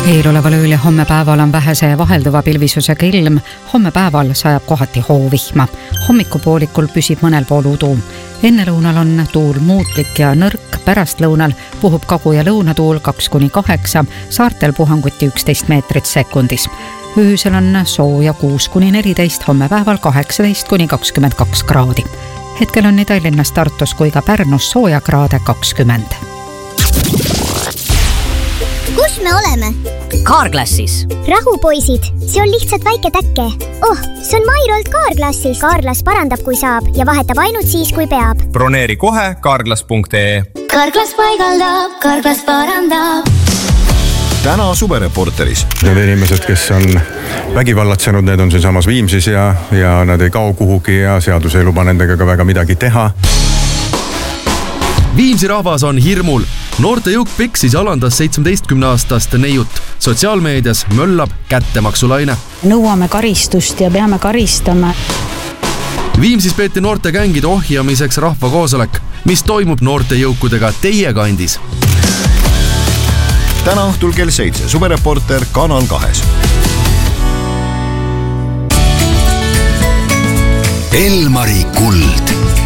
Eeloleval ööl ja homme päeval on vähese vahelduva pilvisusega ilm. Homme päeval sajab kohati hoovihma. Hommikupoolikul püsib mõnel pool udu. Ennelõunal on tuul muutlik ja nõrk. Pärastlõunal puhub kagu- ja lõunatuul 2-8, saartel puhanguti 11 meetrit sekundis. Öösel on sooja 6-14, homme päeval 18-22 kraadi. Hetkel on nii Tallinnas, Tartus kui ka Pärnus sooja kraade 20. Kus me oleme? Carglassis. Rahu, poisid, see on lihtsalt väike täkke. See on Mairolt Carglassis. Carglass parandab, kui saab ja vahetab ainult siis, kui peab. Broneeri kohe carglass.ee. Carglass paigaldab, Carglass parandab. Täna Suvereporteris. Need inimesed, kes on vägivallatsenud, need on siin samas Viimsis ja nad ei kao kuhugi ja seadus ei luba nendega ka väga midagi teha. Viimsi rahvas on hirmul. Noorte jõuk peksis alandas 17-aastast neiut. Sotsiaalmeedias möllab kättemaksulaine. Nõuame karistust ja peame karistama. Viimsis peeti noorte gängide ohjamiseks rahvakoosolek. Mis toimub noorte jõukudega teie kandis? Täna õhtul kell 7. Suvereporter Kanal 2. Elmari kuld.